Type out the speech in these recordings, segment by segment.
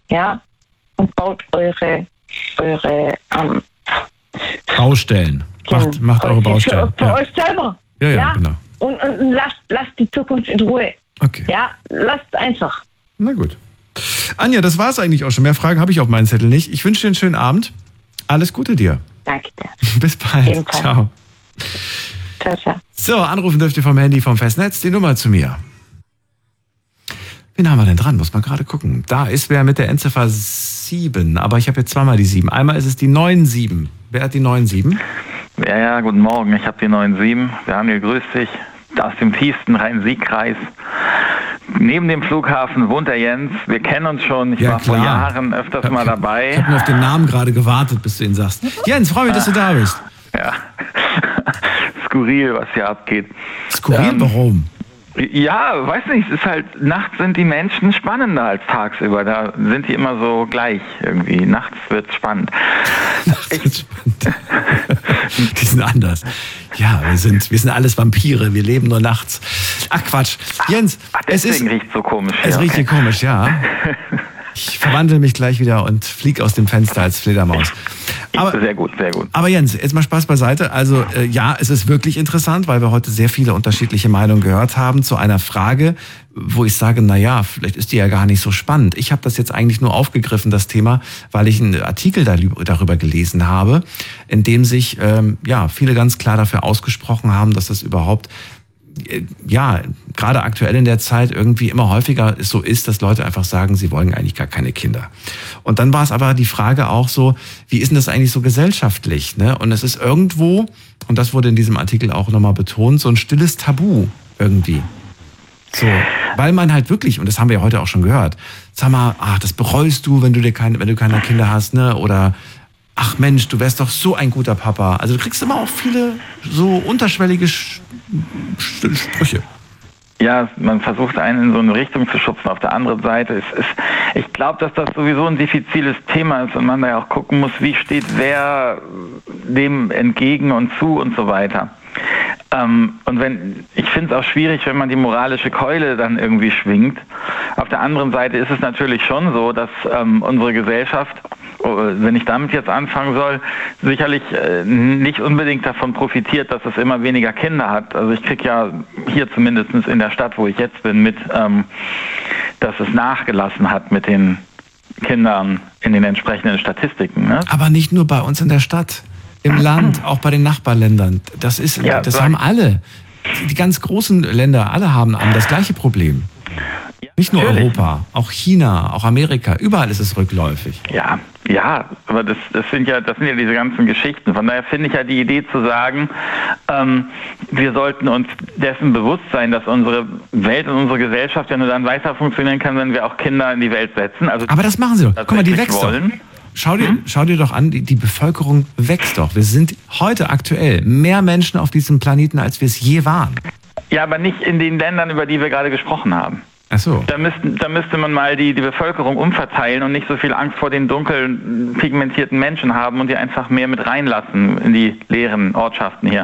ja, und baut eure Baustellen. Macht eure Baustellen. Für euch selber. Ja, genau. Und lasst die Zukunft in Ruhe. Okay. Ja, lasst einfach. Na gut. Anja, das war's eigentlich auch schon. Mehr Fragen habe ich auf meinen Zettel nicht. Ich wünsche dir einen schönen Abend. Alles Gute dir. Danke dir. Bis bald. Ebenfalls. Ciao. Ciao, ciao. So, anrufen dürft ihr vom Handy vom Festnetz. Die Nummer zu mir. Wen haben wir denn dran? Muss man gerade gucken. Da ist wer mit der Endziffer 7. Aber ich habe jetzt zweimal die 7. Einmal ist es die 9-7. Wer hat die 9-7? Ja, guten Morgen. Ich habe die 9-7. Daniel, grüß dich. Aus dem tiefsten Rhein-Sieg-Kreis. Neben dem Flughafen wohnt der Jens. Wir kennen uns schon. Ich war vor Jahren öfters mal dabei. Ich habe nur auf den Namen gerade gewartet, bis du ihn sagst. Jens, freue mich, dass du da bist. Ja. Skurril, was hier abgeht. Skurril, warum? Ja, weiß nicht, es ist halt, nachts sind die Menschen spannender als tagsüber. Da sind die immer so gleich irgendwie. Nachts wird spannend. Nachts wird spannend. Die sind anders. Ja, wir sind alles Vampire, wir leben nur nachts. Ach Quatsch. Jens, deswegen riecht es so komisch. Es riecht hier komisch, ja. Ich verwandle mich gleich wieder und fliege aus dem Fenster als Fledermaus. Aber, sehr gut, sehr gut. Aber Jens, jetzt mal Spaß beiseite. Also ja, es ist wirklich interessant, weil wir heute sehr viele unterschiedliche Meinungen gehört haben zu einer Frage, wo ich sage, naja, vielleicht ist die ja gar nicht so spannend. Ich habe das jetzt eigentlich nur aufgegriffen, das Thema, weil ich einen Artikel darüber gelesen habe, in dem sich viele ganz klar dafür ausgesprochen haben, dass das überhaupt gerade aktuell in der Zeit irgendwie immer häufiger so ist, dass Leute einfach sagen, sie wollen eigentlich gar keine Kinder. Und dann war es aber die Frage auch so, wie ist denn das eigentlich so gesellschaftlich? Ne? Und es ist irgendwo, und das wurde in diesem Artikel auch nochmal betont, so ein stilles Tabu irgendwie. So, weil man halt wirklich, und das haben wir ja heute auch schon gehört, sag mal, das bereust du, wenn du keine Kinder hast, ne? Oder ach Mensch, du wärst doch so ein guter Papa. Also du kriegst immer auch viele so unterschwellige Sprüche. Ja, man versucht einen in so eine Richtung zu schubsen. Auf der anderen Seite ich glaube, dass das sowieso ein diffiziles Thema ist und man da ja auch gucken muss, wie steht wer dem entgegen und zu und so weiter. Und ich finde es auch schwierig, wenn man die moralische Keule dann irgendwie schwingt. Auf der anderen Seite ist es natürlich schon so, dass unsere Gesellschaft, wenn ich damit jetzt anfangen soll, sicherlich nicht unbedingt davon profitiert, dass es immer weniger Kinder hat. Also ich kriege ja hier zumindest in der Stadt, wo ich jetzt bin, mit, dass es nachgelassen hat mit den Kindern in den entsprechenden Statistiken. Ne? Aber nicht nur bei uns in der Stadt. Im Land, auch bei den Nachbarländern. Das haben alle. Die ganz großen Länder, alle haben das gleiche Problem. Nicht nur Europa, auch China, auch Amerika, überall ist es rückläufig. Ja, aber das sind ja diese ganzen Geschichten. Von daher finde ich ja die Idee zu sagen, wir sollten uns dessen bewusst sein, dass unsere Welt und unsere Gesellschaft ja nur dann weiter funktionieren kann, wenn wir auch Kinder in die Welt setzen. Also aber das machen sie doch. Guck mal, die wächst doch. Schau dir doch an, die Bevölkerung wächst doch. Wir sind heute aktuell mehr Menschen auf diesem Planeten, als wir es je waren. Ja, aber nicht in den Ländern, über die wir gerade gesprochen haben. Ach so. Da müsste man mal die Bevölkerung umverteilen und nicht so viel Angst vor den dunkel pigmentierten Menschen haben und die einfach mehr mit reinlassen in die leeren Ortschaften hier.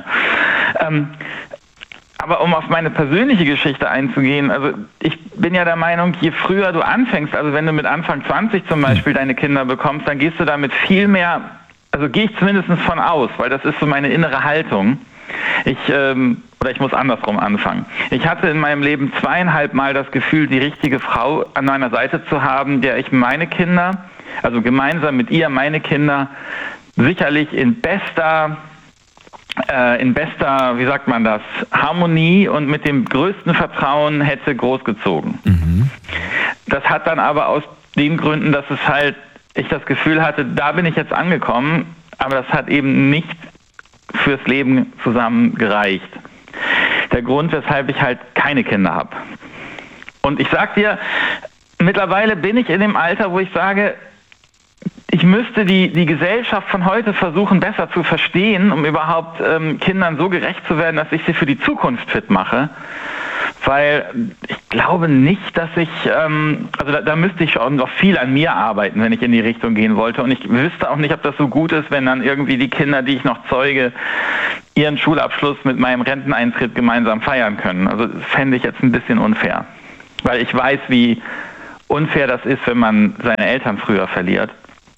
Aber um auf meine persönliche Geschichte einzugehen, also ich bin ja der Meinung, je früher du anfängst, also wenn du mit Anfang 20 zum Beispiel deine Kinder bekommst, dann gehst du damit viel mehr, also gehe ich zumindest von aus, weil das ist so meine innere Haltung. Ich muss andersrum anfangen. Ich hatte in meinem Leben 2,5 Mal das Gefühl, die richtige Frau an meiner Seite zu haben, der ich meine Kinder, also gemeinsam mit ihr meine Kinder, sicherlich in bester, wie sagt man das, Harmonie und mit dem größten Vertrauen hätte großgezogen. Mhm. Das hat dann aber aus den Gründen, dass ich das Gefühl hatte, da bin ich jetzt angekommen, aber das hat eben nicht fürs Leben zusammen gereicht. Der Grund, weshalb ich halt keine Kinder habe. Und ich sag dir, mittlerweile bin ich in dem Alter, wo ich sage, ich müsste die Gesellschaft von heute versuchen, besser zu verstehen, um überhaupt Kindern so gerecht zu werden, dass ich sie für die Zukunft fit mache. Weil ich glaube nicht, dass da müsste ich schon noch viel an mir arbeiten, wenn ich in die Richtung gehen wollte. Und ich wüsste auch nicht, ob das so gut ist, wenn dann irgendwie die Kinder, die ich noch zeuge, ihren Schulabschluss mit meinem Renteneintritt gemeinsam feiern können. Also das fände ich jetzt ein bisschen unfair. Weil ich weiß, wie unfair das ist, wenn man seine Eltern früher verliert.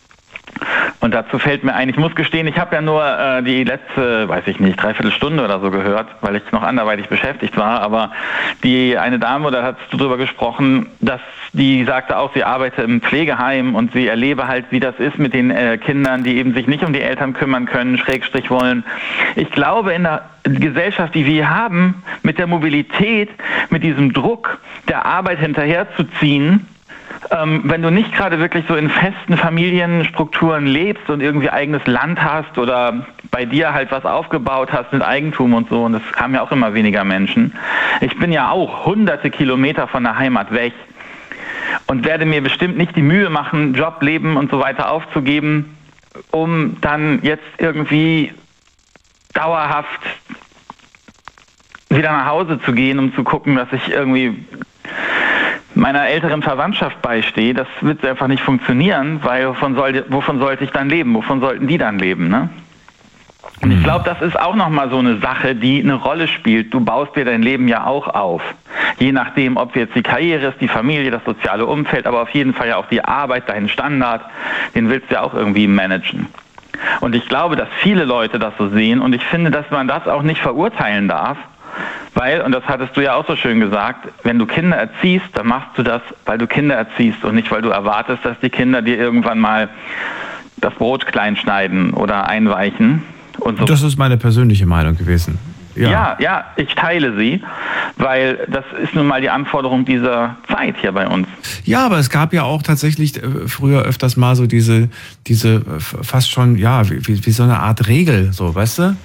Und dazu fällt mir ein, ich muss gestehen, ich habe ja nur die letzte, weiß ich nicht, 3/4 Stunde oder so gehört, weil ich noch anderweitig beschäftigt war, aber eine Dame, da hast du drüber gesprochen, dass die sagte auch, sie arbeitet im Pflegeheim und sie erlebe halt, wie das ist mit den Kindern, die eben sich nicht um die Eltern kümmern können, Schrägstrich wollen. Ich glaube, in der Gesellschaft, die wir haben, mit der Mobilität, mit diesem Druck, der Arbeit hinterherzuziehen, wenn du nicht gerade wirklich so in festen Familienstrukturen lebst und irgendwie eigenes Land hast oder bei dir halt was aufgebaut hast mit Eigentum und so, und das haben ja auch immer weniger Menschen. Ich bin ja auch hunderte Kilometer von der Heimat weg und werde mir bestimmt nicht die Mühe machen, Job, Leben und so weiter aufzugeben, um dann jetzt irgendwie dauerhaft wieder nach Hause zu gehen, um zu gucken, dass ich irgendwie meiner älteren Verwandtschaft beistehe. Das wird einfach nicht funktionieren, weil wovon sollte ich dann leben? Wovon sollten die dann leben, ne? Und ich glaube, das ist auch nochmal so eine Sache, die eine Rolle spielt. Du baust dir dein Leben ja auch auf. Je nachdem, ob jetzt die Karriere ist, die Familie, das soziale Umfeld, aber auf jeden Fall ja auch die Arbeit, deinen Standard, den willst du ja auch irgendwie managen. Und ich glaube, dass viele Leute das so sehen und ich finde, dass man das auch nicht verurteilen darf, weil, und das hattest du ja auch so schön gesagt, wenn du Kinder erziehst, dann machst du das, weil du Kinder erziehst und nicht, weil du erwartest, dass die Kinder dir irgendwann mal das Brot klein schneiden oder einweichen. Und so. Das ist meine persönliche Meinung gewesen. Ja, ich teile sie, weil das ist nun mal die Anforderung dieser Zeit hier bei uns. Ja, aber es gab ja auch tatsächlich früher öfters mal so diese fast schon, ja, wie so eine Art Regel, so, weißt du?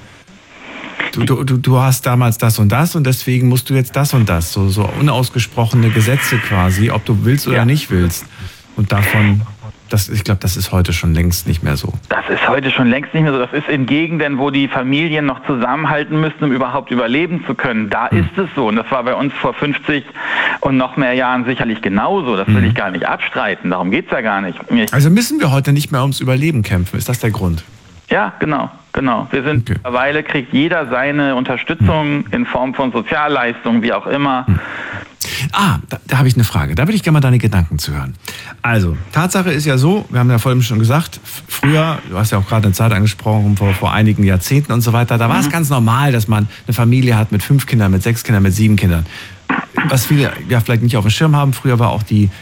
Du hast damals das und deswegen musst du jetzt das und das. So unausgesprochene Gesetze quasi, ob du willst oder nicht willst. Und davon, ich glaube, das ist heute schon längst nicht mehr so. Das ist heute schon längst nicht mehr so. Das ist in Gegenden, wo die Familien noch zusammenhalten müssen, um überhaupt überleben zu können. Da ist es so. Und das war bei uns vor 50 und noch mehr Jahren sicherlich genauso. Das will ich gar nicht abstreiten. Darum geht's ja gar nicht. Also müssen wir heute nicht mehr ums Überleben kämpfen. Ist das der Grund? Ja, genau. Wir sind mittlerweile, kriegt jeder seine Unterstützung in Form von Sozialleistungen, wie auch immer. Da habe ich eine Frage. Da würde ich gerne mal deine Gedanken zu hören. Also, Tatsache ist ja so, wir haben ja vorhin schon gesagt, früher, du hast ja auch gerade eine Zeit angesprochen, vor einigen Jahrzehnten und so weiter, da war es ganz normal, dass man eine Familie hat mit 5 Kindern, mit 6 Kindern, mit 7 Kindern. Was viele ja vielleicht nicht auf dem Schirm haben, früher war auch die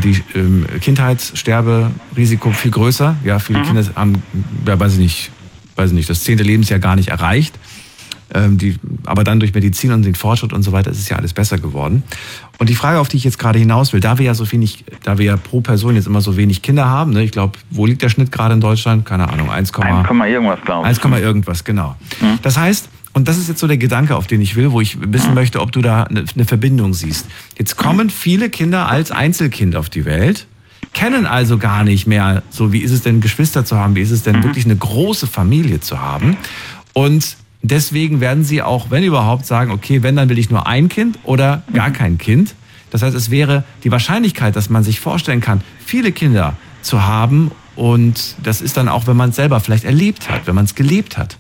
Kindheitssterberisiko viel größer. Ja, viele Kinder haben, weiß ich nicht, das 10. Lebensjahr gar nicht erreicht. Aber dann durch Medizin und den Fortschritt und so weiter ist es ja alles besser geworden. Und die Frage, auf die ich jetzt gerade hinaus will, da wir ja pro Person jetzt immer so wenig Kinder haben, ne, ich glaube, wo liegt der Schnitt gerade in Deutschland? Keine Ahnung, 1, irgendwas, glaube ich. 1, irgendwas, genau. Das heißt, und das ist jetzt so der Gedanke, auf den ich will, wo ich wissen möchte, ob du da eine Verbindung siehst. Jetzt kommen viele Kinder als Einzelkind auf die Welt, kennen also gar nicht mehr, so wie ist es denn, Geschwister zu haben, wie ist es denn, wirklich eine große Familie zu haben. Und deswegen werden sie auch, wenn überhaupt, sagen, okay, wenn, dann will ich nur ein Kind oder gar kein Kind. Das heißt, es wäre die Wahrscheinlichkeit, dass man sich vorstellen kann, viele Kinder zu haben, und das ist dann auch, wenn man es selber vielleicht erlebt hat, wenn man es gelebt hat.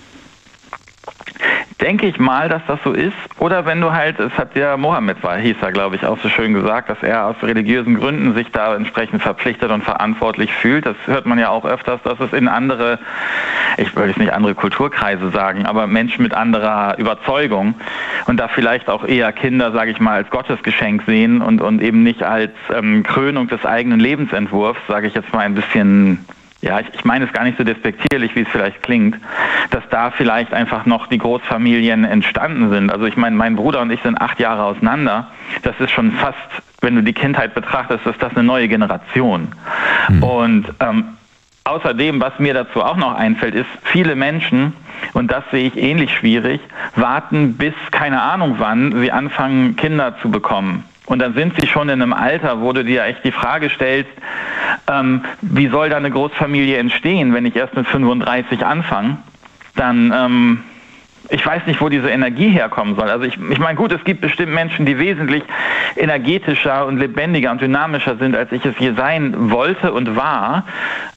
Denke ich mal, dass das so ist. Oder wenn du halt, es hat ja Mohammed, hieß er, glaube ich, auch so schön gesagt, dass er aus religiösen Gründen sich da entsprechend verpflichtet und verantwortlich fühlt. Das hört man ja auch öfters, dass es in andere, ich will jetzt nicht andere Kulturkreise sagen, aber Menschen mit anderer Überzeugung und da vielleicht auch eher Kinder, sage ich mal, als Gottesgeschenk sehen und eben nicht als Krönung des eigenen Lebensentwurfs, sage ich jetzt mal ein bisschen. Ja, ich meine es gar nicht so despektierlich, wie es vielleicht klingt, dass da vielleicht einfach noch die Großfamilien entstanden sind. Also ich meine, mein Bruder und ich sind 8 Jahre auseinander. Das ist schon fast, wenn du die Kindheit betrachtest, ist das eine neue Generation. Und außerdem, was mir dazu auch noch einfällt, ist, viele Menschen, und das sehe ich ähnlich schwierig, warten bis keine Ahnung wann sie anfangen, Kinder zu bekommen. Und dann sind sie schon in einem Alter, wo du dir echt die Frage stellst, wie soll da eine Großfamilie entstehen, wenn ich erst mit 35 anfange? Dann, ich weiß nicht, wo diese Energie herkommen soll. Also ich meine, gut, es gibt bestimmt Menschen, die wesentlich energetischer und lebendiger und dynamischer sind, als ich es je sein wollte und war.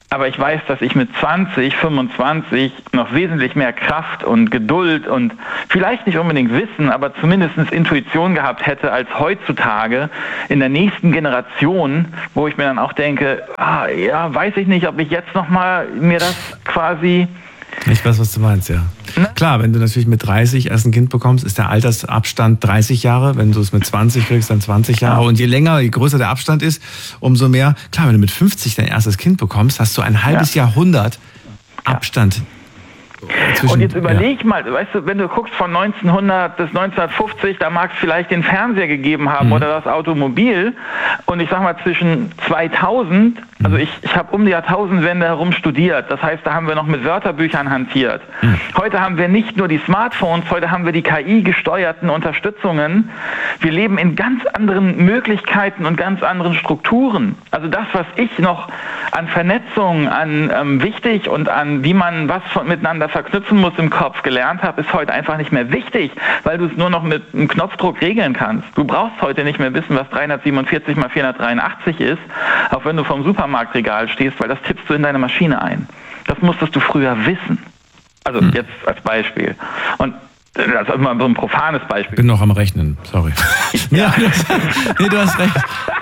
Aber ich weiß, dass ich mit 20, 25 noch wesentlich mehr Kraft und Geduld und vielleicht nicht unbedingt Wissen, aber zumindest Intuition gehabt hätte als heutzutage in der nächsten Generation, wo ich mir dann auch denke, weiß ich nicht, ob ich jetzt nochmal mir das quasi... Ich weiß, was du meinst, ja. Ne? Klar, wenn du natürlich mit 30 erst ein Kind bekommst, ist der Altersabstand 30 Jahre. Wenn du es mit 20 kriegst, dann 20 Jahre. Und je länger, je größer der Abstand ist, umso mehr. Klar, wenn du mit 50 dein erstes Kind bekommst, hast du ein halbes Jahrhundert Abstand. Und jetzt überleg mal, weißt du, wenn du guckst von 1900 bis 1950, da mag es vielleicht den Fernseher gegeben haben oder das Automobil. Und ich sag mal zwischen 2000, also ich habe um die Jahrtausendwende herum studiert. Das heißt, da haben wir noch mit Wörterbüchern hantiert. Heute haben wir nicht nur die Smartphones, heute haben wir die KI-gesteuerten Unterstützungen. Wir leben in ganz anderen Möglichkeiten und ganz anderen Strukturen. Also das, was ich noch an Vernetzung, an wichtig und an wie man was miteinander verknüpfen muss im Kopf gelernt habe, ist heute einfach nicht mehr wichtig, weil du es nur noch mit einem Knopfdruck regeln kannst. Du brauchst heute nicht mehr wissen, was 347 mal 483 ist, auch wenn du vom Supermarktregal stehst, weil das tippst du in deine Maschine ein. Das musstest du früher wissen. Also jetzt als Beispiel. Und das ist immer so ein profanes Beispiel. Ich bin noch am Rechnen, sorry. Ja, du hast recht.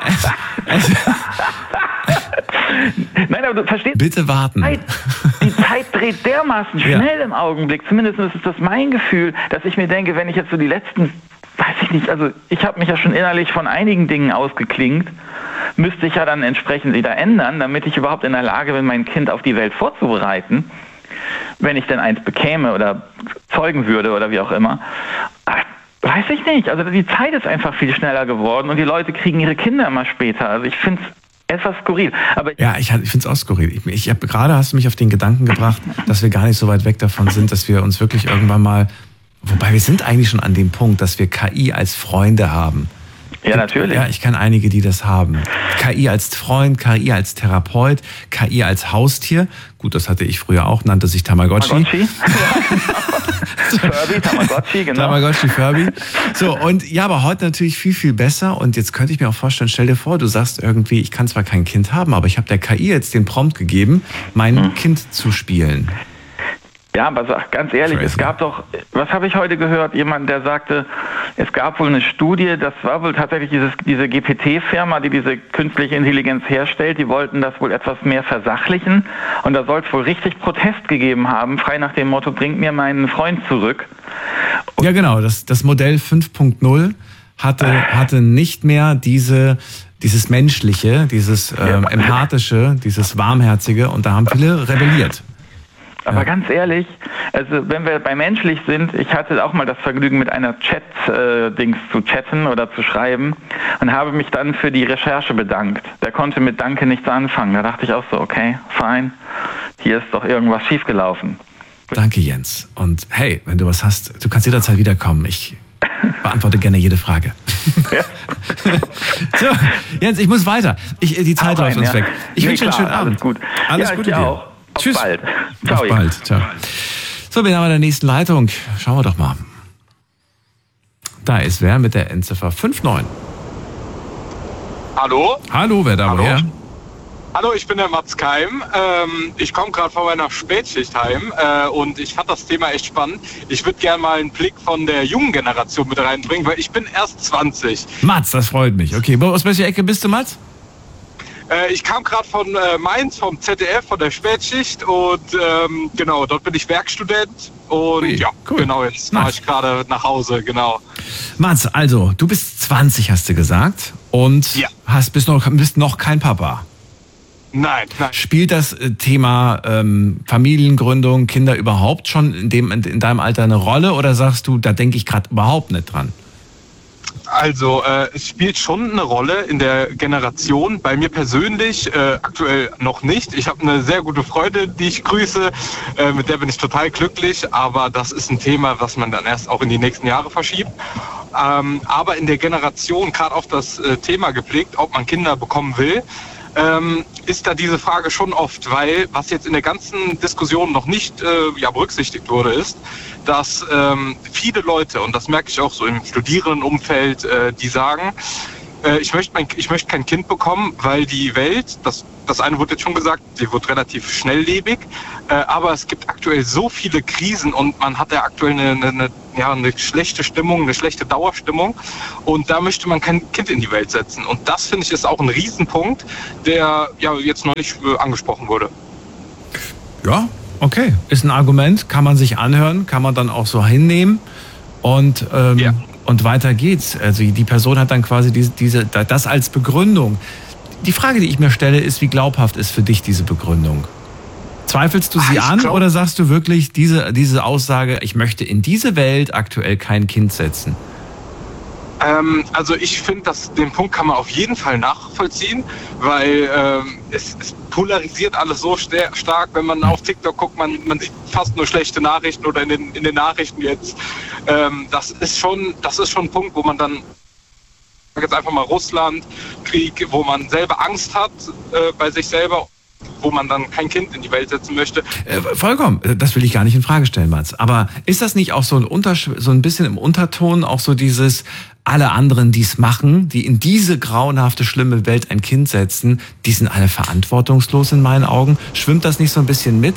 Nein, aber du verstehst... Bitte warten. Die Zeit dreht dermaßen schnell im Augenblick. Zumindest ist das mein Gefühl, dass ich mir denke, wenn ich jetzt so die letzten... Weiß ich nicht, also ich habe mich ja schon innerlich von einigen Dingen ausgeklingt, müsste ich ja dann entsprechend wieder ändern, damit ich überhaupt in der Lage bin, mein Kind auf die Welt vorzubereiten, wenn ich denn eins bekäme oder zeugen würde oder wie auch immer. Weiß ich nicht, also die Zeit ist einfach viel schneller geworden und die Leute kriegen ihre Kinder immer später. Also ich finde es etwas skurril. Aber ja, ich finde es auch skurril. Gerade hast du mich auf den Gedanken gebracht, dass wir gar nicht so weit weg davon sind, dass wir uns wirklich irgendwann mal, wobei wir sind eigentlich schon an dem Punkt, dass wir KI als Freunde haben. Ja, natürlich. Ja, ich kenne einige, die das haben. KI als Freund, KI als Therapeut, KI als Haustier. Gut, das hatte ich früher auch, nannte sich Tamagotchi. Tamagotchi? Furby, Tamagotchi, genau. Tamagotchi, Furby. So, und ja, aber heute natürlich viel, viel besser. Und jetzt könnte ich mir auch vorstellen, stell dir vor, du sagst irgendwie, ich kann zwar kein Kind haben, aber ich habe der KI jetzt den Prompt gegeben, mein Kind zu spielen. Ja, aber sag ganz ehrlich, es gab doch, was habe ich heute gehört, jemand, der sagte, es gab wohl eine Studie, das war wohl tatsächlich diese GPT-Firma, die diese künstliche Intelligenz herstellt, die wollten das wohl etwas mehr versachlichen und da soll es wohl richtig Protest gegeben haben, frei nach dem Motto, bringt mir meinen Freund zurück. Und ja genau, das Modell 5.0 hatte nicht mehr dieses Menschliche, dieses Empathische, dieses Warmherzige und da haben viele rebelliert. Aber ganz ehrlich, also wenn wir bei menschlich sind, ich hatte auch mal das Vergnügen, mit einer Chat-Dings zu chatten oder zu schreiben und habe mich dann für die Recherche bedankt. Der konnte mit Danke nichts anfangen. Da dachte ich auch so, okay, fine, hier ist doch irgendwas schiefgelaufen. Danke, Jens. Und hey, wenn du was hast, du kannst jederzeit wiederkommen. Ich beantworte gerne jede Frage. Ja. So, Jens, ich muss weiter. Die Zeit läuft uns weg. Ich wünsche dir einen schönen Abend. Alles gut. Alles Gute dir. Auch. Tschüss. Auf bald. Ciao. Auf bald. Ciao. So, wir haben in der nächsten Leitung. Schauen wir doch mal. Da ist wer mit der Endziffer 59. Hallo? Hallo, wer da woher? Hallo, ich bin der Mats Keim. Ich komme gerade von meiner Spätschicht heim und ich fand das Thema echt spannend. Ich würde gerne mal einen Blick von der jungen Generation mit reinbringen, weil ich bin erst 20. Mats, das freut mich. Okay, aus welcher Ecke bist du, Mats? Ich kam gerade von Mainz, vom ZDF, von der Spätschicht und genau, dort bin ich Werkstudent und cool. Genau, jetzt fahre ich gerade nach Hause, genau. Mats, also, du bist 20, hast du gesagt, und bist noch kein Papa. Nein. Spielt das Thema Familiengründung, Kinder überhaupt schon in deinem Alter eine Rolle oder sagst du, da denke ich gerade überhaupt nicht dran? Also es spielt schon eine Rolle in der Generation. Bei mir persönlich aktuell noch nicht. Ich habe eine sehr gute Freundin, die ich grüße. Mit der bin ich total glücklich. Aber das ist ein Thema, was man dann erst auch in die nächsten Jahre verschiebt. Aber in der Generation, gerade auf das Thema geblickt, ob man Kinder bekommen will, ist da diese Frage schon oft, weil was jetzt in der ganzen Diskussion noch nicht berücksichtigt wurde, ist, dass viele Leute, und das merke ich auch so im Studierendenumfeld, die sagen, ich möchte kein Kind bekommen, weil die Welt, das eine wurde jetzt schon gesagt, die wird relativ schnelllebig, aber es gibt aktuell so viele Krisen und man hat ja aktuell eine schlechte Stimmung, eine schlechte Dauerstimmung und da möchte man kein Kind in die Welt setzen. Und das, finde ich, ist auch ein Riesenpunkt, der ja jetzt noch nicht angesprochen wurde. Ja, okay. Ist ein Argument, kann man sich anhören, kann man dann auch so hinnehmen und weiter geht's. Also die Person hat dann quasi das als Begründung. Die Frage, die ich mir stelle, ist, wie glaubhaft ist für dich diese Begründung? Zweifelst du sie an oder sagst du wirklich diese Aussage, ich möchte in diese Welt aktuell kein Kind setzen? Also ich finde, den Punkt kann man auf jeden Fall nachvollziehen, weil es polarisiert alles so stark, wenn man auf TikTok guckt, man sieht fast nur schlechte Nachrichten oder in den Nachrichten jetzt. Das ist schon ein Punkt, wo man dann jetzt einfach mal Russland, Krieg, wo man selber Angst hat bei sich selber, wo man dann kein Kind in die Welt setzen möchte. Vollkommen, das will ich gar nicht in Frage stellen, Mats. Aber ist das nicht auch so ein bisschen im Unterton auch so dieses, alle anderen, die es machen, die in diese grauenhafte, schlimme Welt ein Kind setzen, die sind alle verantwortungslos in meinen Augen. Schwimmt das nicht so ein bisschen mit?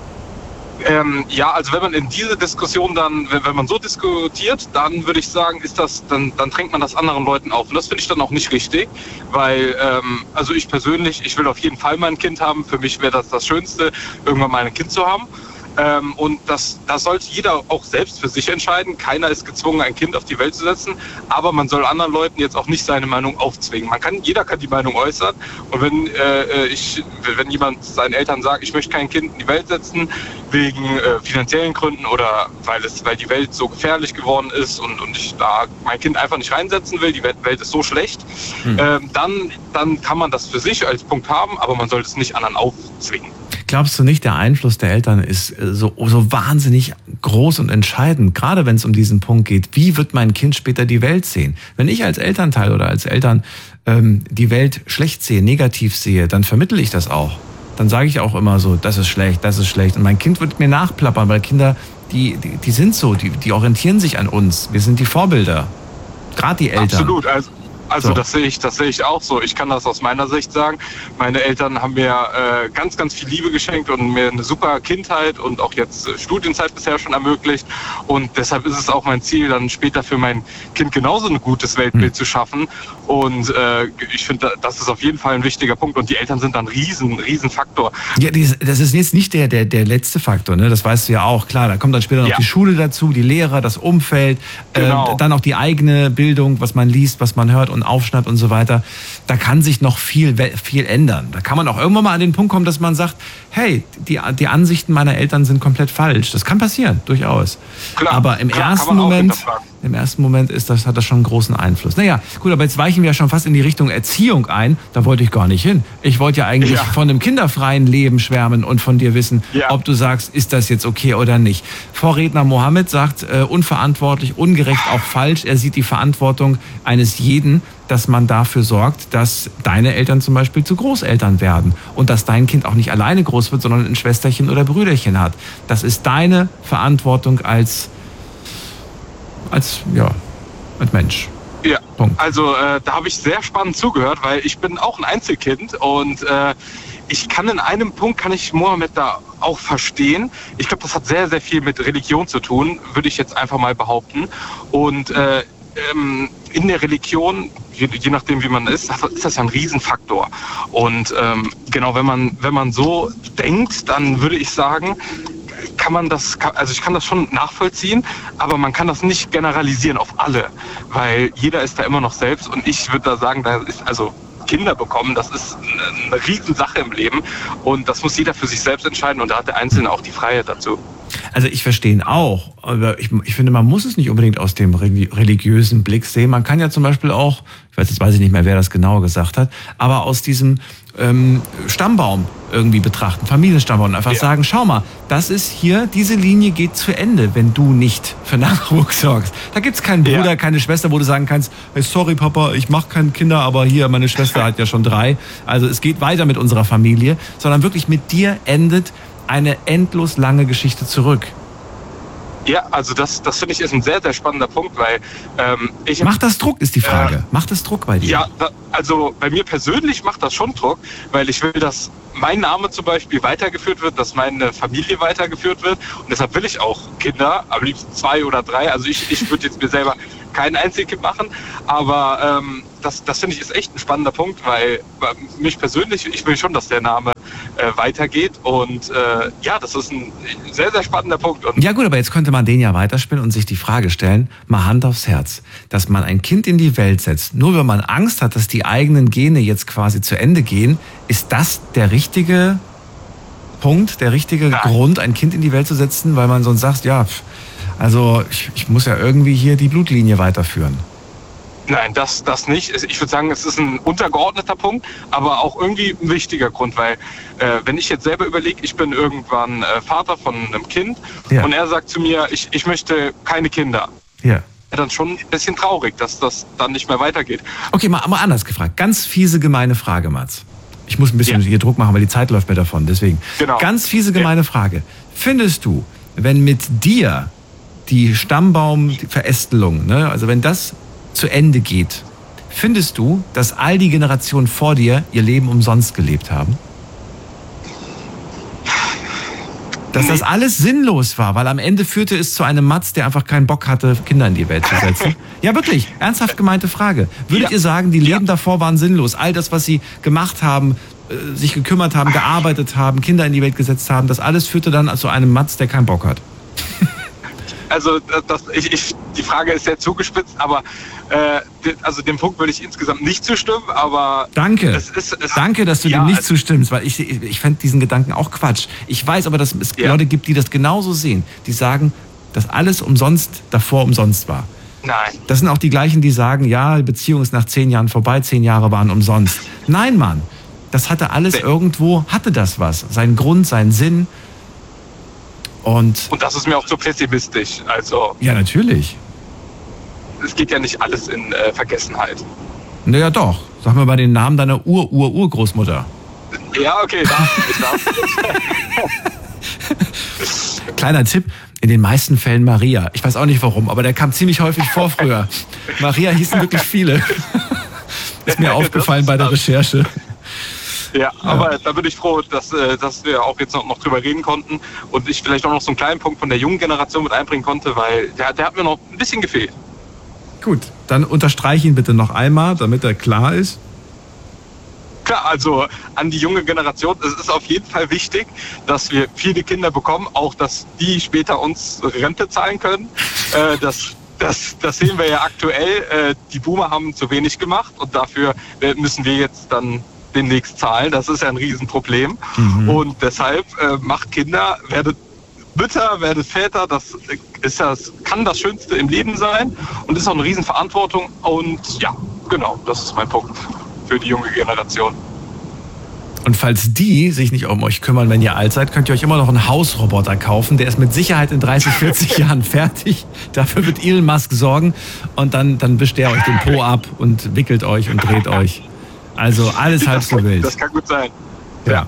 Ja, also wenn man in diese Diskussion dann, wenn man so diskutiert, dann würde ich sagen, dann drängt man das anderen Leuten auf. Und das finde ich dann auch nicht richtig, weil, also ich persönlich, ich will auf jeden Fall mal ein Kind haben. Für mich wäre das Schönste, irgendwann mal ein Kind zu haben. Und das sollte jeder auch selbst für sich entscheiden. Keiner ist gezwungen, ein Kind auf die Welt zu setzen, aber man soll anderen Leuten jetzt auch nicht seine Meinung aufzwingen. Jeder kann die Meinung äußern. Und wenn jemand seinen Eltern sagt, ich möchte kein Kind in die Welt setzen, wegen finanziellen Gründen oder weil die Welt so gefährlich geworden ist und ich da mein Kind einfach nicht reinsetzen will, die Welt ist so schlecht, dann kann man das für sich als Punkt haben, aber man sollte es nicht anderen aufzwingen. Glaubst du nicht, der Einfluss der Eltern ist so wahnsinnig groß und entscheidend, gerade wenn es um diesen Punkt geht, wie wird mein Kind später die Welt sehen? Wenn ich als Elternteil oder als Eltern die Welt schlecht sehe, negativ sehe, dann vermittle ich das auch. Dann sage ich auch immer so, das ist schlecht, das ist schlecht. Und mein Kind wird mir nachplappern, weil Kinder, die sind so, die orientieren sich an uns. Wir sind die Vorbilder, gerade die Eltern. Absolut, also so. Das sehe ich auch so. Ich kann das aus meiner Sicht sagen. Meine Eltern haben mir ganz, ganz viel Liebe geschenkt und mir eine super Kindheit und auch jetzt Studienzeit bisher schon ermöglicht. Und deshalb ist es auch mein Ziel, dann später für mein Kind genauso ein gutes Weltbild zu schaffen. Und ich finde, das ist auf jeden Fall ein wichtiger Punkt. Und die Eltern sind dann ein Riesenfaktor. Ja, das ist jetzt nicht der letzte Faktor, ne? Das weißt du ja auch. Klar, da kommt dann später noch die Schule dazu, die Lehrer, das Umfeld, dann auch die eigene Bildung, was man liest, was man hört und aufschnappt und so weiter. Da kann sich noch viel ändern. Da kann man auch irgendwann mal an den Punkt kommen, dass man sagt, hey, die Ansichten meiner Eltern sind komplett falsch. Das kann passieren, durchaus. Klar, aber im ersten Moment hat das schon einen großen Einfluss. Naja, gut, aber jetzt weichen wir ja schon fast in die Richtung Erziehung ein. Da wollte ich gar nicht hin. Ich wollte ja eigentlich von einem kinderfreien Leben schwärmen und von dir wissen, ob du sagst, ist das jetzt okay oder nicht. Vorredner Mohammed sagt, unverantwortlich, ungerecht, auch falsch. Er sieht die Verantwortung eines jeden, dass man dafür sorgt, dass deine Eltern zum Beispiel zu Großeltern werden und dass dein Kind auch nicht alleine groß wird, sondern ein Schwesterchen oder Brüderchen hat. Das ist deine Verantwortung als Mensch. Ja, Punkt. Also da habe ich sehr spannend zugehört, weil ich bin auch ein Einzelkind und ich kann Mohammed da auch verstehen. Ich glaube, das hat sehr, sehr viel mit Religion zu tun, würde ich jetzt einfach mal behaupten. Und in der Religion, je nachdem wie man ist das ja ein Riesenfaktor. Und genau, wenn man so denkt, dann würde ich sagen, ich kann das schon nachvollziehen, aber man kann das nicht generalisieren auf alle, weil jeder ist da immer noch selbst und ich würde da sagen, Kinder bekommen, das ist eine Riesensache im Leben und das muss jeder für sich selbst entscheiden und da hat der Einzelne auch die Freiheit dazu. Also ich verstehe ihn auch, aber ich finde, man muss es nicht unbedingt aus dem religiösen Blick sehen. Man kann ja zum Beispiel auch, jetzt weiß ich nicht mehr, wer das genau gesagt hat, aber aus diesem Stammbaum irgendwie betrachten, Familienstammbaum und einfach sagen, schau mal, das ist hier, diese Linie geht zu Ende, wenn du nicht für Nachwuchs sorgst. Da gibt's keinen Bruder, keine Schwester, wo du sagen kannst, hey, sorry Papa, ich mache keine Kinder, aber hier, meine Schwester hat ja schon 3. Also es geht weiter mit unserer Familie, sondern wirklich mit dir endet eine endlos lange Geschichte zurück. Ja, also das finde ich ist ein sehr, sehr spannender Punkt, weil Macht das Druck, ist die Frage. Macht das Druck bei dir? Ja, also bei mir persönlich macht das schon Druck, weil ich will, dass mein Name zum Beispiel weitergeführt wird, dass meine Familie weitergeführt wird. Und deshalb will ich auch Kinder, am liebsten 2 oder 3. Also ich würde jetzt mir selber kein Einzelkind machen, aber das finde ich ist echt ein spannender Punkt, weil mich persönlich, ich will schon, dass der Name weitergeht und das ist ein sehr, sehr spannender Punkt. Und ja gut, aber jetzt könnte man den ja weiterspinnen und sich die Frage stellen, mal Hand aufs Herz, dass man ein Kind in die Welt setzt, nur wenn man Angst hat, dass die eigenen Gene jetzt quasi zu Ende gehen, ist das der richtige Punkt, der richtige Grund, ein Kind in die Welt zu setzen, weil man sonst sagt, ja, also ich muss ja irgendwie hier die Blutlinie weiterführen. Nein, das nicht. Ich würde sagen, es ist ein untergeordneter Punkt, aber auch irgendwie ein wichtiger Grund, weil wenn ich jetzt selber überlege, ich bin irgendwann Vater von einem Kind und er sagt zu mir, ich möchte keine Kinder. Ja. Dann schon ein bisschen traurig, dass das dann nicht mehr weitergeht. Okay, mal anders gefragt. Ganz fiese, gemeine Frage, Mats. Ich muss ein bisschen hier Druck machen, weil die Zeit läuft mir davon. Deswegen, ganz fiese, gemeine Frage. Findest du, wenn mit dir die Stammbaumverästelung, ne, also wenn das zu Ende geht, findest du, dass all die Generationen vor dir ihr Leben umsonst gelebt haben? Dass das alles sinnlos war, weil am Ende führte es zu einem Mats, der einfach keinen Bock hatte, Kinder in die Welt zu setzen? Ja, wirklich, ernsthaft gemeinte Frage. Würdet ihr sagen, die Leben davor waren sinnlos? All das, was sie gemacht haben, sich gekümmert haben, gearbeitet haben, Kinder in die Welt gesetzt haben, das alles führte dann zu einem Mats, der keinen Bock hat? Also die Frage ist sehr zugespitzt, aber also dem Punkt würde ich insgesamt nicht zustimmen, aber... Danke, danke, dass du dem nicht zustimmst, weil ich fände diesen Gedanken auch Quatsch. Ich weiß aber, dass es Leute gibt, die das genauso sehen, die sagen, dass alles davor umsonst war. Nein. Das sind auch die gleichen, die sagen, ja, die Beziehung ist nach 10 Jahren vorbei, 10 Jahre waren umsonst. Nein, Mann, das hatte alles irgendwo, hatte das was, seinen Grund, seinen Sinn. Und das ist mir auch zu pessimistisch. Also ja, natürlich. Es geht ja nicht alles in Vergessenheit. Naja, doch. Sag mir mal den Namen deiner Urgroßmutter. Ja, okay. Kleiner Tipp, in den meisten Fällen Maria. Ich weiß auch nicht warum, aber der kam ziemlich häufig vor früher. Maria hießen wirklich viele. Ist mir aufgefallen bei der Recherche. Ja, aber da bin ich froh, dass wir auch jetzt noch drüber reden konnten und ich vielleicht auch noch so einen kleinen Punkt von der jungen Generation mit einbringen konnte, weil der hat mir noch ein bisschen gefehlt. Gut, dann unterstreiche ihn bitte noch einmal, damit er klar ist. Klar, also an die junge Generation, es ist auf jeden Fall wichtig, dass wir viele Kinder bekommen, auch dass die später uns Rente zahlen können. Das sehen wir ja aktuell. Die Boomer haben zu wenig gemacht und dafür müssen wir jetzt dann demnächst zahlen. Das ist ja ein Riesenproblem. Und deshalb macht Kinder, werdet Mütter, werdet Väter, kann das Schönste im Leben sein und ist auch eine Riesenverantwortung. Und ja, genau, das ist mein Punkt für die junge Generation. Und falls die sich nicht um euch kümmern, wenn ihr alt seid, könnt ihr euch immer noch einen Hausroboter kaufen. Der ist mit Sicherheit in 30, 40 Jahren fertig. Dafür wird Elon Musk sorgen. Und dann wischt er euch den Po ab und wickelt euch und dreht euch. Also alles halb so wild. Das kann gut sein. Ja.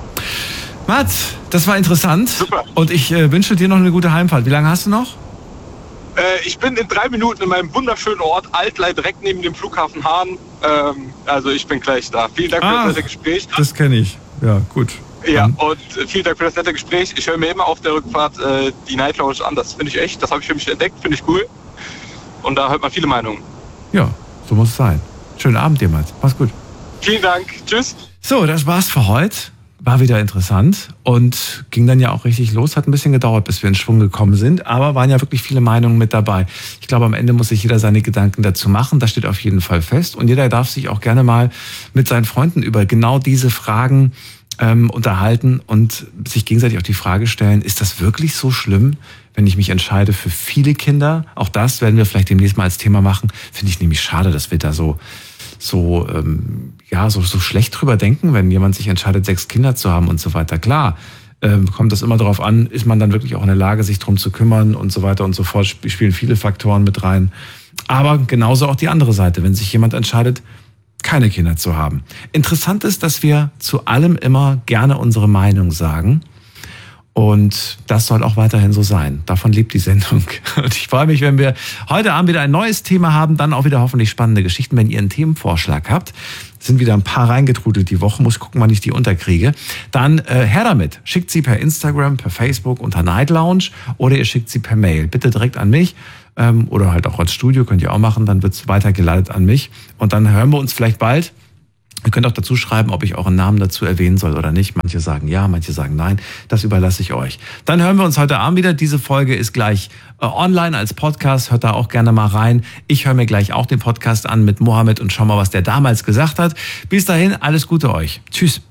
Mats, das war interessant. Super. Und ich wünsche dir noch eine gute Heimfahrt. Wie lange hast du noch? Ich bin in 3 Minuten in meinem wunderschönen Ort Altlei, direkt neben dem Flughafen Hahn. Also ich bin gleich da. Vielen Dank für das nette Gespräch. Das kenne ich. Ja, gut. Ja, und vielen Dank für das nette Gespräch. Ich höre mir immer auf der Rückfahrt die Night Lounge an. Das finde ich echt. Das habe ich für mich entdeckt. Finde ich cool. Und da hört man viele Meinungen. Ja, so muss es sein. Schönen Abend dir, Mats. Mach's gut. Vielen Dank. Tschüss. So, das war's für heute. War wieder interessant und ging dann ja auch richtig los. Hat ein bisschen gedauert, bis wir in Schwung gekommen sind, aber waren ja wirklich viele Meinungen mit dabei. Ich glaube, am Ende muss sich jeder seine Gedanken dazu machen. Das steht auf jeden Fall fest. Und jeder darf sich auch gerne mal mit seinen Freunden über genau diese Fragen unterhalten und sich gegenseitig auch die Frage stellen, ist das wirklich so schlimm, wenn ich mich entscheide für viele Kinder? Auch das werden wir vielleicht demnächst mal als Thema machen. Finde ich nämlich schade, dass wir da so schlecht drüber denken, wenn jemand sich entscheidet, 6 Kinder zu haben und so weiter. Klar, kommt das immer darauf an, ist man dann wirklich auch in der Lage, sich drum zu kümmern und so weiter und so fort, spielen viele Faktoren mit rein. Aber genauso auch die andere Seite, wenn sich jemand entscheidet, keine Kinder zu haben. Interessant ist, dass wir zu allem immer gerne unsere Meinung sagen. Und das soll auch weiterhin so sein. Davon lebt die Sendung. Und ich freue mich, wenn wir heute Abend wieder ein neues Thema haben, dann auch wieder hoffentlich spannende Geschichten. Wenn ihr einen Themenvorschlag habt, sind wieder ein paar reingetrudelt die Woche, muss gucken, wann ich die unterkriege. Dann her damit. Schickt sie per Instagram, per Facebook unter Night Lounge oder ihr schickt sie per Mail. Bitte direkt an mich oder halt auch als Studio, könnt ihr auch machen. Dann wird es weitergeleitet an mich. Und dann hören wir uns vielleicht bald. Ihr könnt auch dazu schreiben, ob ich euren Namen dazu erwähnen soll oder nicht. Manche sagen ja, manche sagen nein. Das überlasse ich euch. Dann hören wir uns heute Abend wieder. Diese Folge ist gleich online als Podcast. Hört da auch gerne mal rein. Ich höre mir gleich auch den Podcast an mit Mohammed und schau mal, was der damals gesagt hat. Bis dahin, alles Gute euch. Tschüss.